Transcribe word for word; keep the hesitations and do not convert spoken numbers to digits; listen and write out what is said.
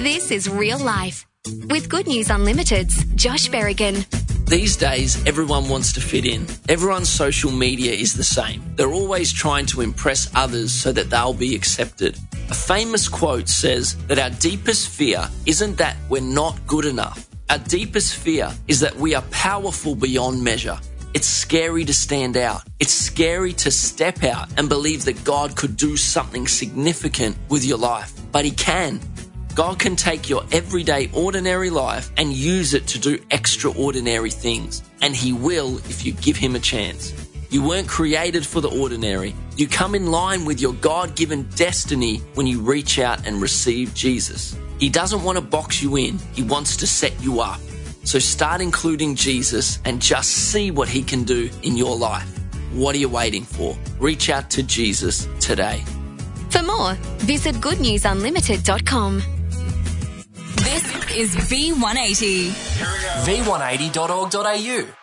This is Real Life with Good News Unlimited's Josh Berrigan. These days, everyone wants to fit in. Everyone's social media is the same. They're always trying to impress others so that they'll be accepted. A famous quote says that our deepest fear isn't that we're not good enough. Our deepest fear is that we are powerful beyond measure. It's scary to stand out. It's scary to step out and believe that God could do something significant with your life. But He can. God can take your everyday, ordinary life and use it to do extraordinary things. And He will if you give Him a chance. You weren't created for the ordinary. You come in line with your God-given destiny when you reach out and receive Jesus. He doesn't want to box you in. He wants to set you up. So start including Jesus and just see what He can do in your life. What are you waiting for? Reach out to Jesus today. For more, visit good news unlimited dot com. This is V one eighty. v one eighty dot org dot a u